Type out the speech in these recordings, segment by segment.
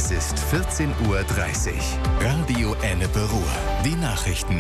Es ist 14:30 Uhr. Radio Ennepe Ruhr. Die Nachrichten.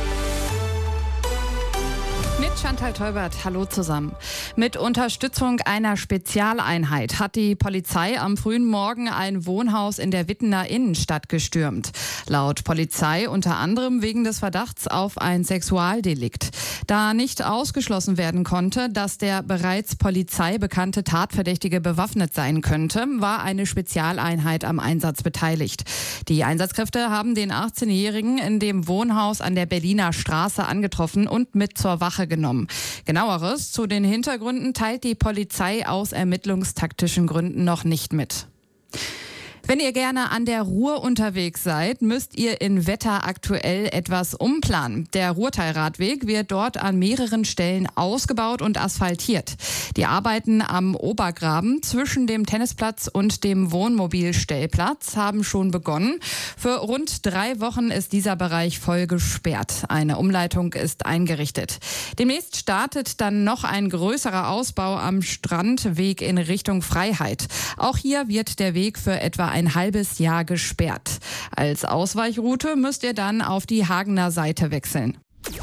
Mit Chantal Teubert, hallo zusammen. Mit Unterstützung einer Spezialeinheit hat die Polizei am frühen Morgen ein Wohnhaus in der Wittener Innenstadt gestürmt. Laut Polizei unter anderem wegen des Verdachts auf ein Sexualdelikt. Da nicht ausgeschlossen werden konnte, dass der bereits Polizei bekannte Tatverdächtige bewaffnet sein könnte, war eine Spezialeinheit am Einsatz beteiligt. Die Einsatzkräfte haben den 18-Jährigen in dem Wohnhaus an der Berliner Straße angetroffen und mit zur Wache genommen. Genaueres zu den Hintergründen teilt die Polizei aus ermittlungstaktischen Gründen noch nicht mit. Wenn ihr gerne an der Ruhr unterwegs seid, müsst ihr in Wetter aktuell etwas umplanen. Der Ruhrteilradweg wird dort an mehreren Stellen ausgebaut und asphaltiert. Die Arbeiten am Obergraben zwischen dem Tennisplatz und dem Wohnmobilstellplatz haben schon begonnen. Für rund 3 Wochen ist dieser Bereich voll gesperrt. Eine Umleitung ist eingerichtet. Demnächst startet dann noch ein größerer Ausbau am Strandweg in Richtung Freiheit. Auch hier wird der Weg für etwa ein halbes Jahr gesperrt. Als Ausweichroute müsst ihr dann auf die Hagener Seite wechseln.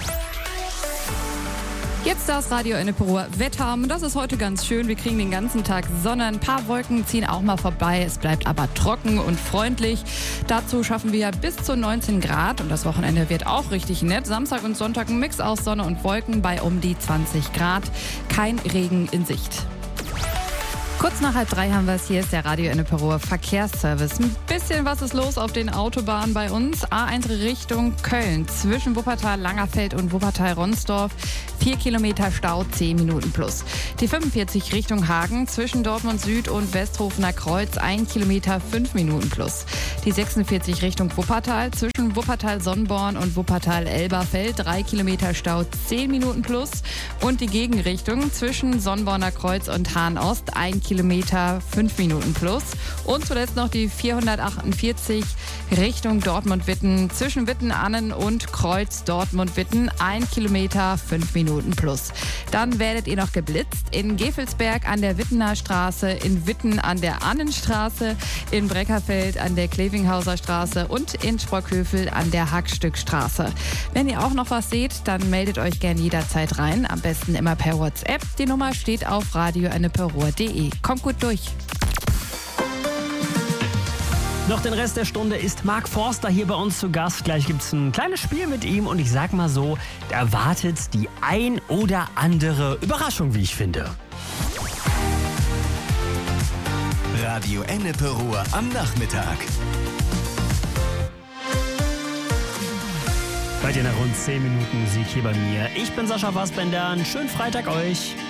Jetzt das Radio Ennepe Ruhr Wetter. Das ist heute ganz schön. Wir kriegen den ganzen Tag Sonne. Ein paar Wolken ziehen auch mal vorbei. Es bleibt aber trocken und freundlich. Dazu schaffen wir bis zu 19 Grad. Und das Wochenende wird auch richtig nett. Samstag und Sonntag ein Mix aus Sonne und Wolken bei um die 20 Grad. Kein Regen in Sicht. Kurz nach 2:30 haben wir es. Hier ist der Radio Ennepe Ruhr Verkehrsservice. Ein bisschen was ist los auf den Autobahnen bei uns. A1 Richtung Köln zwischen Wuppertal-Langerfeld und Wuppertal-Ronsdorf. 4 Kilometer Stau, 10 Minuten plus. Die 45 Richtung Hagen zwischen Dortmund Süd und Westhofener Kreuz. 1 Kilometer, 5 Minuten plus. Die 46 Richtung Wuppertal zwischen Wuppertal-Sonnborn und Wuppertal-Elberfeld. 3 Kilometer Stau, 10 Minuten plus. Und die Gegenrichtung zwischen Sonnborner Kreuz und Hahn-Ost. 1 Kilometer, 5 Minuten plus. Und zuletzt noch die 448 Richtung Dortmund-Witten zwischen Witten-Annen und Kreuz Dortmund-Witten. 1 Kilometer, 5 Minuten plus. Dann werdet ihr noch geblitzt in Gevelsberg an der Wittener Straße, in Witten an der Annenstraße, in Breckerfeld an der Klevinghauser Straße und in Sprockhövel an der Hackstückstraße. Wenn ihr auch noch was seht, dann meldet euch gern jederzeit rein. Am besten immer per WhatsApp. Die Nummer steht auf radioenneperuhr.de. Kommt gut durch. Noch den Rest der Stunde ist Mark Forster hier bei uns zu Gast. Gleich gibt es ein kleines Spiel mit ihm und ich sag mal so, da wartet die ein oder andere Überraschung, wie ich finde. Radio Ennepe Ruhr am Nachmittag. Bei dir nach rund 10 Minuten Musik hier bei mir. Ich bin Sascha Fassbender. Einen schönen Freitag euch.